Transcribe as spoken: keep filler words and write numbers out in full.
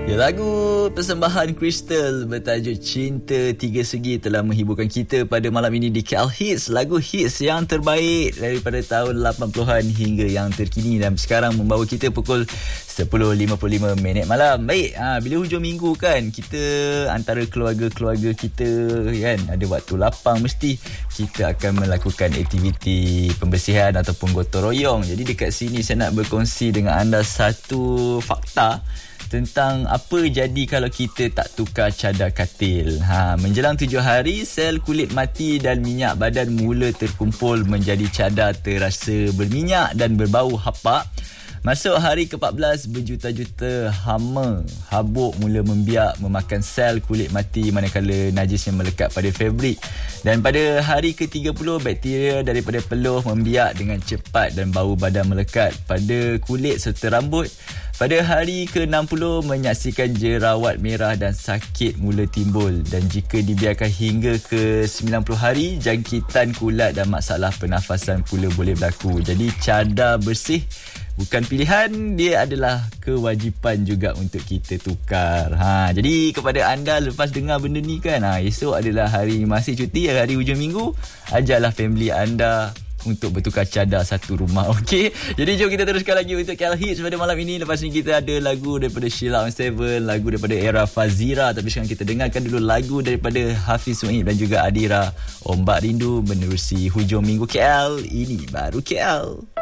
Ya, lagu persembahan Crystal bertajuk Cinta Tiga Segi telah menghiburkan kita pada malam ini di K L Hits. Lagu hits yang terbaik daripada tahun lapan puluhan hingga yang terkini, dan sekarang membawa kita pukul sepuluh lima puluh lima minit malam. Baik, ha, bila hujung minggu kan, kita antara keluarga-keluarga kita kan ada waktu lapang, mesti kita akan melakukan aktiviti pembersihan ataupun gotong royong. Jadi dekat sini saya nak berkongsi dengan anda satu fakta tentang apa jadi kalau kita tak tukar cadar katil. Ha, menjelang tujuh hari, sel kulit mati dan minyak badan mula terkumpul menjadi cadar terasa berminyak dan berbau hapak. Masuk hari ke empat belas, berjuta-juta hama habuk mula membiak memakan sel kulit mati manakala najis yang melekat pada fabrik. Dan pada hari ke tiga puluh, bakteria daripada peluh membiak dengan cepat dan bau badan melekat pada kulit serta rambut. Pada hari ke enam puluh, menyaksikan jerawat merah dan sakit mula timbul. Dan jika dibiarkan hingga ke sembilan puluh hari, jangkitan kulat dan masalah pernafasan pula boleh berlaku. Jadi cadar bersih bukan pilihan, dia adalah kewajipan juga untuk kita tukar. Ha, jadi kepada anda lepas dengar benda ni kan, ha, esok adalah hari masih cuti, hari hujung minggu, ajarlah family anda untuk bertukar cadar satu rumah. Okey, jadi jom kita teruskan lagi untuk K L Hits pada malam ini. Lepas ni kita ada lagu daripada Sheila on Seven, lagu daripada era Fazira. Tapi sekarang kita dengarkan dulu lagu daripada Hafiz Suhaib dan juga Adira, Ombak Rindu, menerusi hujung minggu K L. Ini baru K L.